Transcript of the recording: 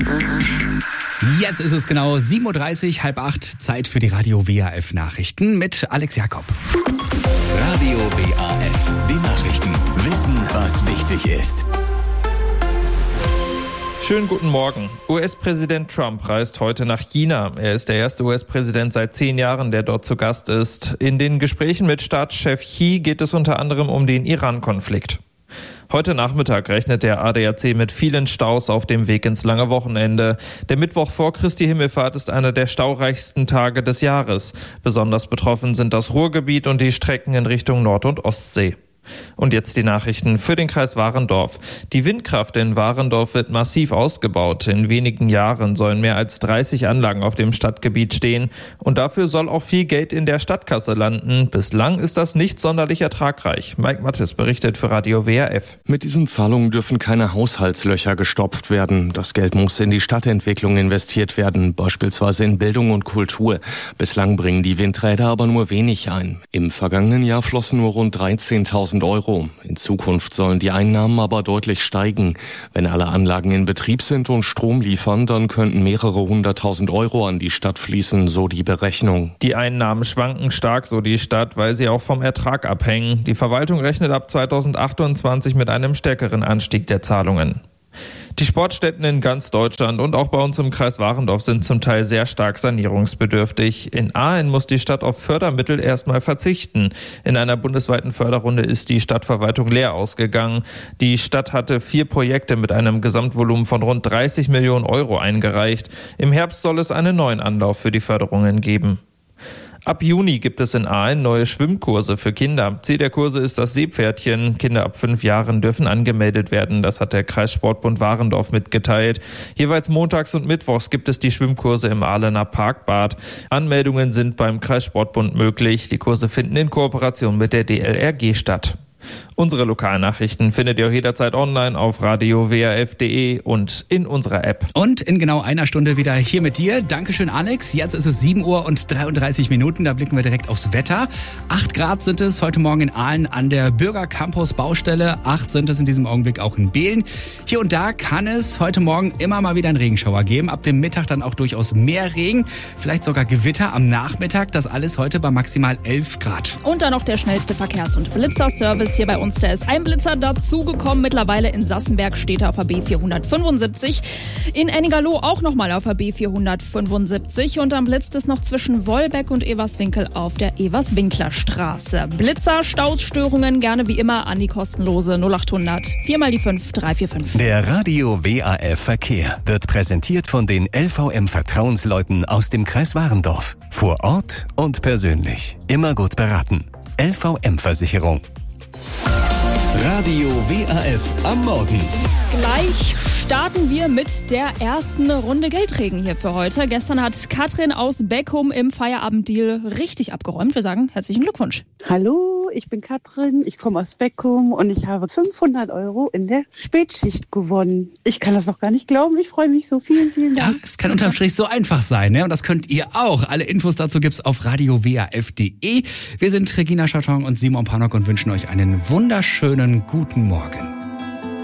Jetzt ist es genau 7.30 Uhr, 7:30, Zeit für die Radio WAF Nachrichten mit Alex Jakob. Radio WAF, die Nachrichten. Wissen, was wichtig ist. Schönen guten Morgen. US-Präsident Trump reist heute nach China. Er ist der erste US-Präsident seit 10 Jahren, der dort zu Gast ist. In den Gesprächen mit Staatschef Xi geht es unter anderem um den Iran-Konflikt. Heute Nachmittag rechnet der ADAC mit vielen Staus auf dem Weg ins lange Wochenende. Der Mittwoch vor Christi Himmelfahrt ist einer der staureichsten Tage des Jahres. Besonders betroffen sind das Ruhrgebiet und die Strecken in Richtung Nord- und Ostsee. Und jetzt die Nachrichten für den Kreis Warendorf. Die Windkraft in Warendorf wird massiv ausgebaut. In wenigen Jahren sollen mehr als 30 Anlagen auf dem Stadtgebiet stehen. Und dafür soll auch viel Geld in der Stadtkasse landen. Bislang ist das nicht sonderlich ertragreich. Mike Mattes berichtet für Radio WAF. Mit diesen Zahlungen dürfen keine Haushaltslöcher gestopft werden. Das Geld muss in die Stadtentwicklung investiert werden, beispielsweise in Bildung und Kultur. Bislang bringen die Windräder aber nur wenig ein. Im vergangenen Jahr flossen nur rund 13.000 Euro. In Zukunft sollen die Einnahmen aber deutlich steigen. Wenn alle Anlagen in Betrieb sind und Strom liefern, dann könnten mehrere 100.000 Euro an die Stadt fließen, so die Berechnung. Die Einnahmen schwanken stark, so die Stadt, weil sie auch vom Ertrag abhängen. Die Verwaltung rechnet ab 2028 mit einem stärkeren Anstieg der Zahlungen. Die Sportstätten in ganz Deutschland und auch bei uns im Kreis Warendorf sind zum Teil sehr stark sanierungsbedürftig. In Aalen muss die Stadt auf Fördermittel erstmal verzichten. In einer bundesweiten Förderrunde ist die Stadtverwaltung leer ausgegangen. Die Stadt hatte 4 Projekte mit einem Gesamtvolumen von rund 30 Millionen Euro eingereicht. Im Herbst soll es einen neuen Anlauf für die Förderungen geben. Ab Juni gibt es in Aalen neue Schwimmkurse für Kinder. Ziel der Kurse ist das Seepferdchen. Kinder ab 5 Jahren dürfen angemeldet werden. Das hat der Kreissportbund Warendorf mitgeteilt. Jeweils montags und mittwochs gibt es die Schwimmkurse im Ahlener Parkbad. Anmeldungen sind beim Kreissportbund möglich. Die Kurse finden in Kooperation mit der DLRG statt. Unsere Lokalnachrichten findet ihr auch jederzeit online auf radiowaf.de und in unserer App. Und in genau einer Stunde wieder hier mit dir. Dankeschön, Alex. Jetzt ist es 7:33 Uhr. Da blicken wir direkt aufs Wetter. 8 Grad sind es heute Morgen in Aalen an der Bürgercampus-Baustelle. 8 sind es in diesem Augenblick auch in Behlen. Hier und da kann es heute Morgen immer mal wieder einen Regenschauer geben. Ab dem Mittag dann auch durchaus mehr Regen. Vielleicht sogar Gewitter am Nachmittag. Das alles heute bei maximal 11 Grad. Und dann noch der schnellste Verkehrs- und Blitzerservice hier bei uns. Da ist ein Blitzer dazugekommen. Mittlerweile in Sassenberg steht er auf der B475. In Ennigerloh auch nochmal auf der B475. Und dann blitzt es noch zwischen Wollbeck und Everswinkel auf der Everswinkler-Straße. Blitzer, Stausstörungen gerne wie immer an die kostenlose 0800 4x5 345. Der Radio WAF Verkehr wird präsentiert von den LVM-Vertrauensleuten aus dem Kreis Warendorf. Vor Ort und persönlich. Immer gut beraten. LVM-Versicherung. Radio WAF am Morgen. Gleich starten wir mit der ersten Runde Geldregen hier für heute. Gestern hat Katrin aus Beckum im Feierabenddeal richtig abgeräumt. Wir sagen herzlichen Glückwunsch. Hallo, ich bin Katrin, ich komme aus Beckum und ich habe 500 Euro in der Spätschicht gewonnen. Ich kann das noch gar nicht glauben, ich freue mich so. Vielen, vielen Dank. Ja, es kann unterm Strich so einfach sein, ne? Und das könnt ihr auch. Alle Infos dazu gibt's auf radiowaf.de. Wir sind Regina Scharton und Simon Panok und wünschen euch einen wunderschönen guten Morgen.